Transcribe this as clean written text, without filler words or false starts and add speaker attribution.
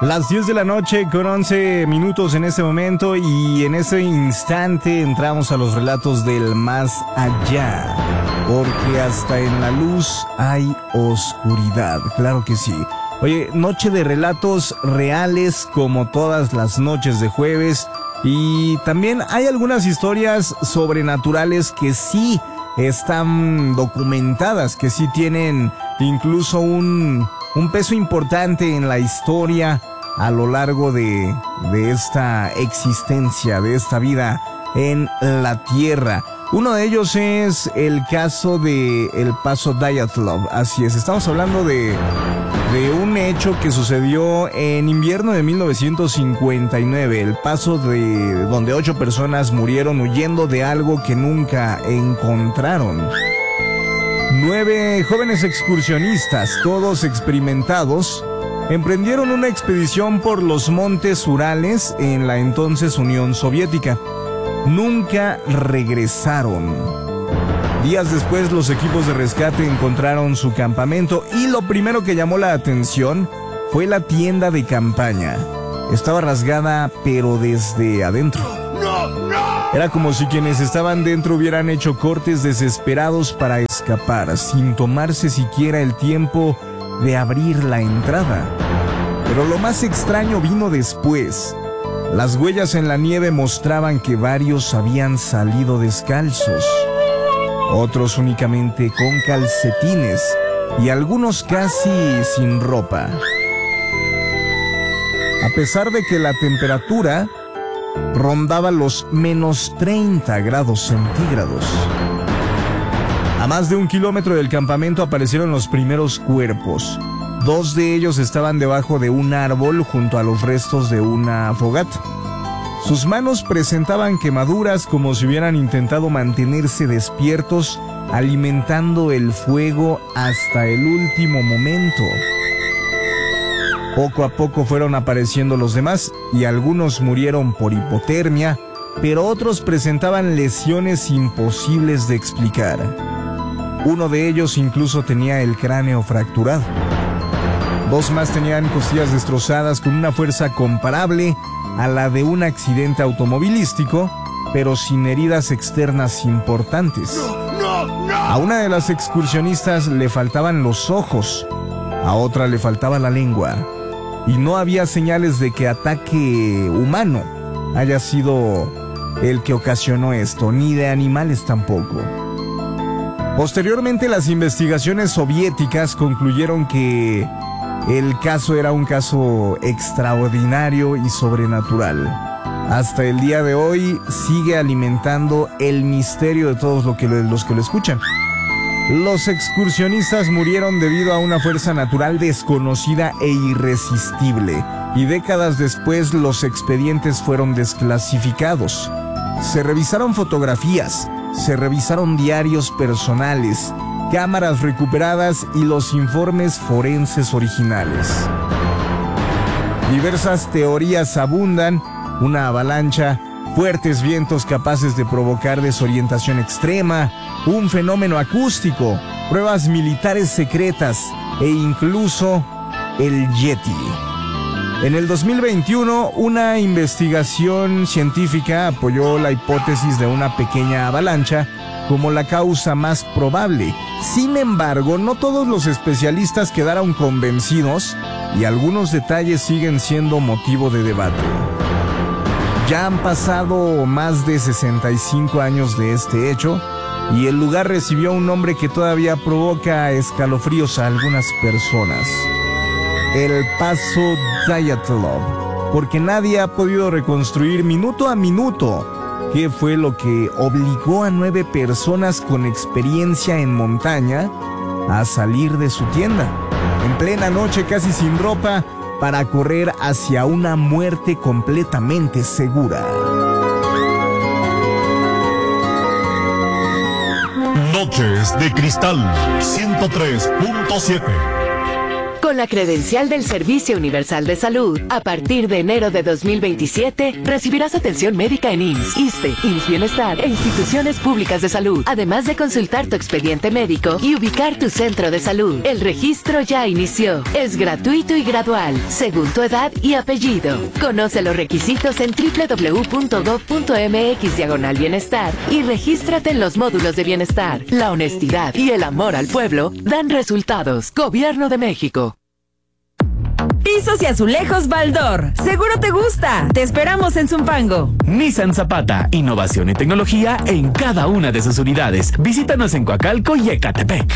Speaker 1: Las 10 de la noche con 11 minutos en este momento, y en este instante entramos a los relatos del más allá, porque hasta en la luz hay oscuridad, claro que sí. Oye, noche de relatos reales como todas las noches de jueves, y también hay algunas historias sobrenaturales que sí están documentadas, que sí tienen incluso un peso importante en la historia a lo largo de esta existencia, de esta vida en la Tierra. Uno de ellos es el caso de El Paso Dyatlov. Así es, estamos hablando de un hecho que sucedió en invierno de 1959. El paso donde 8 personas murieron huyendo de algo que nunca encontraron. 9 jóvenes excursionistas, todos experimentados, emprendieron una expedición por los montes Urales en la entonces Unión Soviética. Nunca regresaron. Días después, los equipos de rescate encontraron su campamento, y lo primero que llamó la atención fue la tienda de campaña. Estaba rasgada, pero desde adentro. Era como si quienes estaban dentro hubieran hecho cortes desesperados para escapar, sin tomarse siquiera el tiempo de abrir la entrada. Pero lo más extraño vino después. Las huellas en la nieve mostraban que varios habían salido descalzos, otros únicamente con calcetines, y algunos casi sin ropa. A pesar de que la temperatura rondaba los menos 30 grados centígrados. A más de 1 kilómetro del campamento aparecieron los primeros cuerpos. 2 de ellos estaban debajo de un árbol junto a los restos de una fogata. Sus manos presentaban quemaduras, como si hubieran intentado mantenerse despiertos, alimentando el fuego hasta el último momento. Poco a poco fueron apareciendo los demás, y algunos murieron por hipotermia, pero otros presentaban lesiones imposibles de explicar. Uno de ellos incluso tenía el cráneo fracturado. 2 más tenían costillas destrozadas con una fuerza comparable a la de un accidente automovilístico, pero sin heridas externas importantes. A una de las excursionistas le faltaban los ojos, a otra le faltaba la lengua, y no había señales de que ataque humano haya sido el que ocasionó esto, ni de animales tampoco. Posteriormente, las investigaciones soviéticas concluyeron que el caso era un caso extraordinario y sobrenatural. Hasta el día de hoy sigue alimentando el misterio de todos los que lo escuchan. Los excursionistas murieron debido a una fuerza natural desconocida e irresistible, y décadas después los expedientes fueron desclasificados. Se revisaron fotografías, se revisaron diarios personales, cámaras recuperadas y los informes forenses originales. Diversas teorías abundan: una avalancha, fuertes vientos capaces de provocar desorientación extrema, un fenómeno acústico, pruebas militares secretas e incluso el Yeti. En el 2021, una investigación científica apoyó la hipótesis de una pequeña avalancha como la causa más probable. Sin embargo, no todos los especialistas quedaron convencidos, y algunos detalles siguen siendo motivo de debate. Ya han pasado más de 65 años de este hecho, y el lugar recibió un nombre que todavía provoca escalofríos a algunas personas: El Paso Dyatlov, porque nadie ha podido reconstruir minuto a minuto qué fue lo que obligó a 9 personas con experiencia en montaña a salir de su tienda en plena noche, casi sin ropa, para correr hacia una muerte completamente segura.
Speaker 2: Noches de Cristal 103.7. Con la credencial del Servicio Universal de Salud, a partir de enero de 2027, recibirás atención médica en IMSS, ISSSTE, IMSS Bienestar e instituciones públicas de salud, además de consultar tu expediente médico y ubicar tu centro de salud. El registro ya inició. Es gratuito y gradual, según tu edad y apellido. Conoce los requisitos en www.gov.mx/bienestar y regístrate en los módulos de bienestar. La honestidad y el amor al pueblo dan resultados. Gobierno de México.
Speaker 3: Pisos y azulejos Baldor. Seguro te gusta. Te esperamos en Zumpango.
Speaker 4: Nissan Zapata, innovación y tecnología en cada una de sus unidades. Visítanos en Coacalco y Ecatepec.